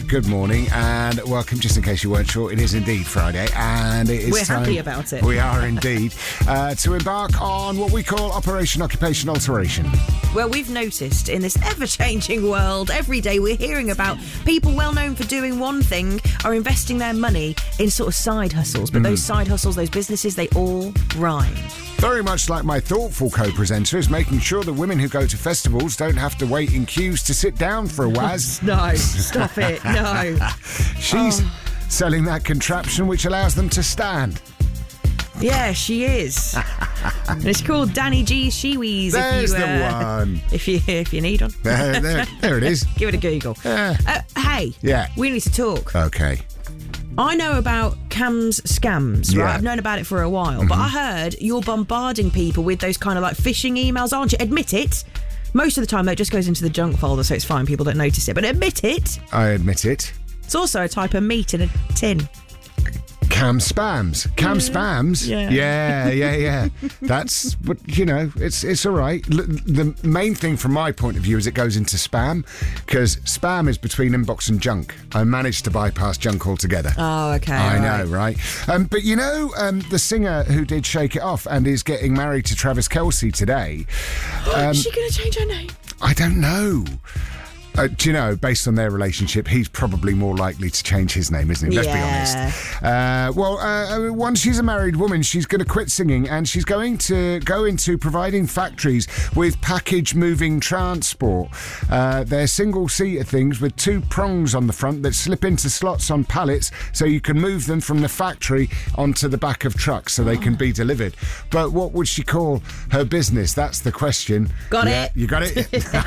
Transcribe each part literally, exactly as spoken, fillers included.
good morning and welcome. Just in case you weren't sure, it is indeed Friday and it is We're time, happy about it. We are indeed, uh, to embark on what we call Operation Occupation Alteration. Well, we've noticed in this ever-changing world, every day we're hearing about people well known for doing one thing are investing their money in sort of side hustles. But mm. those side hustles, those businesses, they all rhyme. Very much like my thoughtful co-presenter is making sure that women who go to festivals don't have to wait in queues to sit down for a waz. No, stop it, no. She's oh. selling that contraption which allows them to stand. Yeah, she is. And it's called Danny G's Shewees. There's if you, the uh, one. If you if you need one. There, there, there it is. Give it a Google. Uh, uh, hey. Yeah. We need to talk. Okay. I know about Cam's scams, right? Yeah. I've known about it for a while, Mm-hmm. but I heard you're bombarding people with those kind of like phishing emails, aren't you? Admit it. Most of the time, though, it just goes into the junk folder, so it's fine. People don't notice it. But admit it. I admit it. It's also a type of meat in a tin. Cam spams. Cam yeah. spams. Yeah. Yeah, yeah, yeah. That's, but you know, it's it's all right. L- the main thing from my point of view is it goes into spam, because spam is between inbox and junk. I managed to bypass junk altogether. Oh, okay. I right. know, right? Um, but you know, um, the singer who did Shake It Off and is getting married to Travis Kelce today. Um, is she going to change her name? I don't know. Uh, do you know, based on their relationship, he's probably more likely to change his name, isn't he? Let's yeah. be honest. Uh, well, uh, once she's a married woman, she's going to quit singing and she's going to go into providing factories with package moving transport. Uh, they're single-seater things with two prongs on the front that slip into slots on pallets so you can move them from the factory onto the back of trucks so they can be delivered. But what would she call her business? That's the question. Got yeah, it. You got it?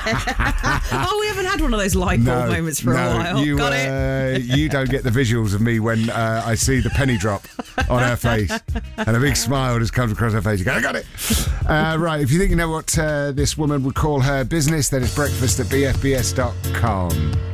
Oh, we haven't had one of those light bulb no, moments for no, a while. You, Got uh, it. You don't get the visuals of me when uh, I see the penny drop on her face and a big smile just comes across her face. You go, I got it. Uh, right, if you think you know what uh, this woman would call her business, then it's breakfast at b f b s dot com.